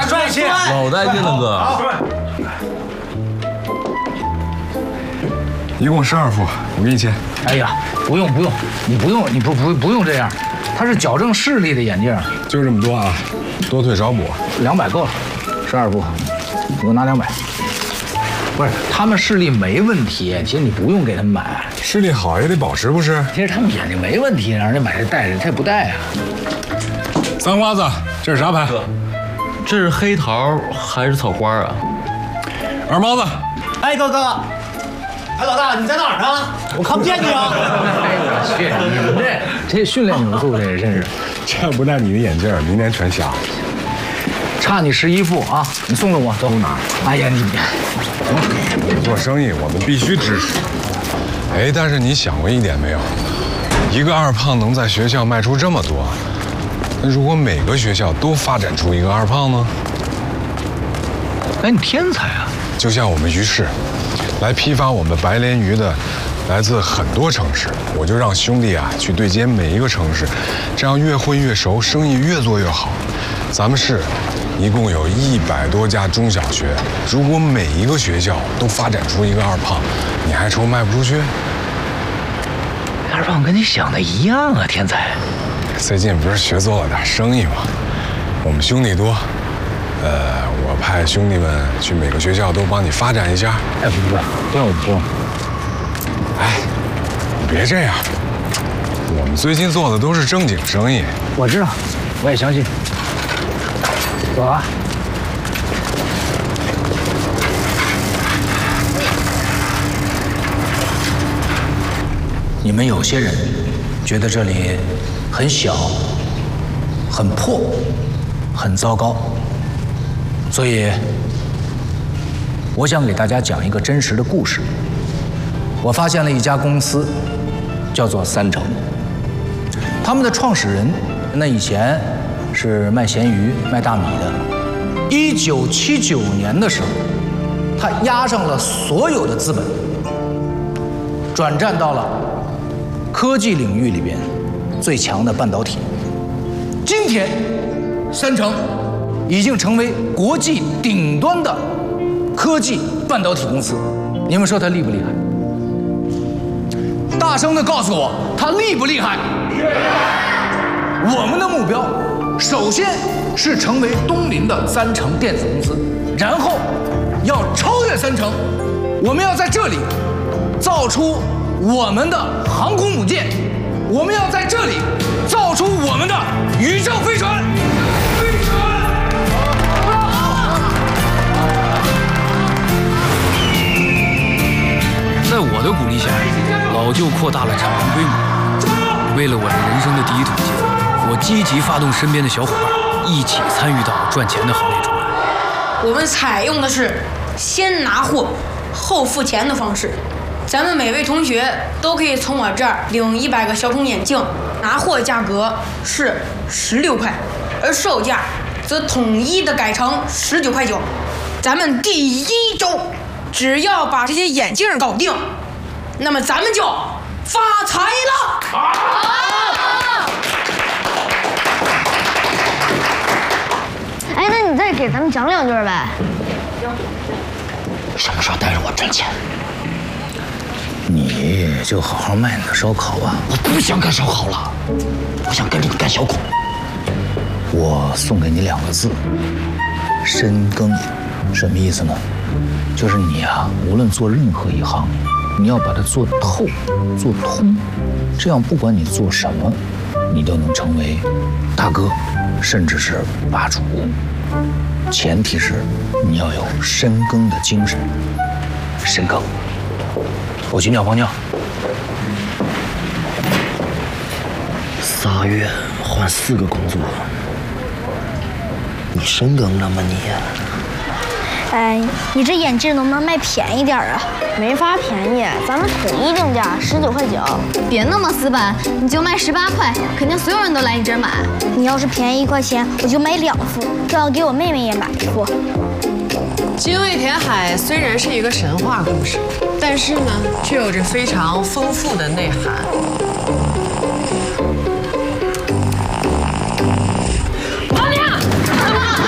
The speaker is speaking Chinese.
帅气， 老带劲了哥。 一共12副，我给你签。 哎呀，不用，你不用这样，它是矫正视力的眼镜， 就这么多啊，多退少补。 200够了，12副，你给我拿200。不是，他们视力没问题，其实你不用给他们买。 视力好也得保持不是？ 其实他们眼睛没问题，让人买这戴着，他也不戴啊。 三瓜子，这是啥牌？ 这是黑桃还是草花啊？ 二毛子。 哎，哥哥，哎，老大，你在哪儿呢？我看不见你啊！ 哎我去，你们这训练有素，这真是。 这不戴你的眼镜，明年全瞎。 差你11副啊！你送送我，走哪？哎呀，你做生意我们必须支持。哎，但是你想过一点没有？一个二胖能在学校卖出这么多，那如果每个学校都发展出一个二胖呢？ 哎，你天才啊！ 就像我们鱼市，来批发我们白鲢鱼的，来自很多城市，我就让兄弟啊去对接每一个城市，这样越混越熟，生意越做越好。咱们市一共有100多家中小学，如果每一个学校都发展出一个二胖，你还愁卖不出去？ 二胖跟你想的一样啊，天才。 最近不是学做了点生意吗？我们兄弟多，我派兄弟们去每个学校都帮你发展一下。 哎，不用。 哎，你别这样，我们最近做的都是正经生意。 我知道，我也相信。走啊！你们有些人觉得这里很小、很破、很糟糕，所以我想给大家讲一个真实的故事。我发现了一家公司，叫做3成。他们的创始人，那以前是卖咸鱼、卖大米的。1979年的时候，他押上了所有的资本，转战到了科技领域里边最强的半导体。今天，3成已经成为国际顶端的科技半导体公司。你们说他厉不厉害？大声地告诉我，他厉不厉害？我们的目标，首先是成为东林的3成电子公司，然后要超越3成，我们要在这里造出我们的航空母舰，我们要在这里造出我们的宇宙飞船。 在我的鼓励下，老舅扩大了产能规模。为了我这人生的第一桶金，我积极发动身边的小伙伴，一起参与到赚钱的行列中来。 我们采用的是先拿货后付钱的方式。咱们每位同学都可以从我这儿领100个小孔眼镜，拿货价格是16块，而售价则统一的改成19块9。咱们第1周只要把这些眼镜搞定，那么咱们就发财了！ 哎，那你再给咱们讲2句呗。 什么时候带着我赚钱？你就好好卖你的烧烤吧。我不想干烧烤了，我想跟着你干小孔。我送给你2个字：深耕。什么意思呢？就是你啊，无论做任何一行，你要把它做透、做通，这样不管你做什么，你都能成为大哥，甚至是霸主。前提是你要有深耕的精神。深耕。我去尿泡尿。 3月换4个工作，你深耕了吗你？ 哎，你这眼镜能不能卖便宜点啊？ 没法便宜，咱们统一定价19块9。 别那么死板，你就卖18块，肯定所有人都来你这儿买。 你要是便宜1块钱，我就买2副，这样给我妹妹也买1副。 精卫填海虽然是一个神话故事，但是呢，却有着非常丰富的内涵。